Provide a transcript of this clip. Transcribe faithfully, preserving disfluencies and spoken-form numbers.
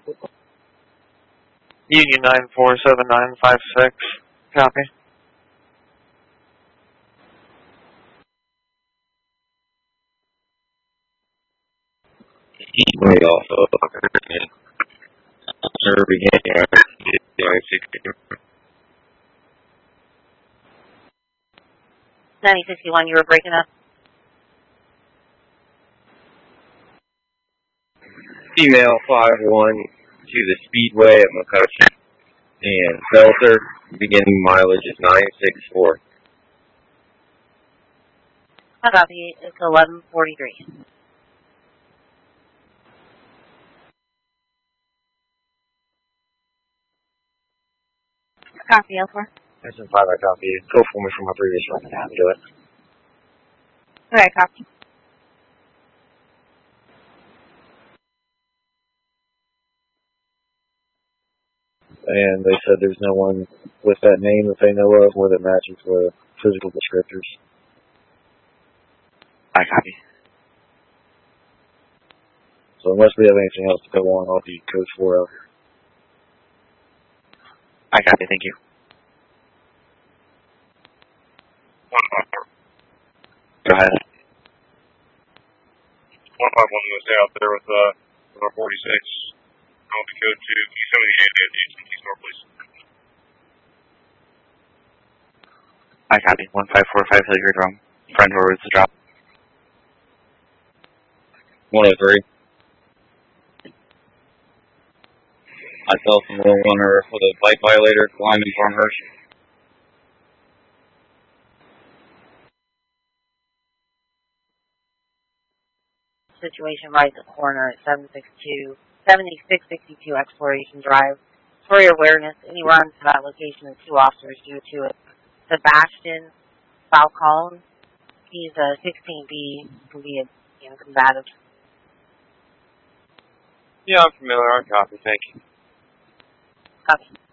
Union nine four seven nine five six. Copy. Way off of Sir began nine sixty. ninety sixty-one, you were breaking up. Female five one to the Speedway at McCutcheon and Belter. Beginning mileage is nine six four. I copy. It's eleven forty-three. Copy, elsewhere. S M five, I copy. Go for me from my previous run. I have to do it. Alright, copy. And they said there's no one with that name that they know of or that matches the physical descriptors. I copy. So unless we have anything else to go on, I'll be code four out here. I copy, thank you. Go ahead. one five one was out there with uh, number forty-six. I'll be code to East seventy-eight and East North, please. I copy. one five four five Hilliard Rome. Friend forwards the drop. one oh three. Myself and Will Runner with a bike violator climbing Farmhurst. Situation right at the corner at seven six two, seventy-six sixty-two Exploration Drive. For your awareness, any runs to that location is two officers due to it. Sebastian Falcone, he's a sixteen B, can be a, you know, combative. Yeah, I'm familiar. I copy. Thank you. Copy.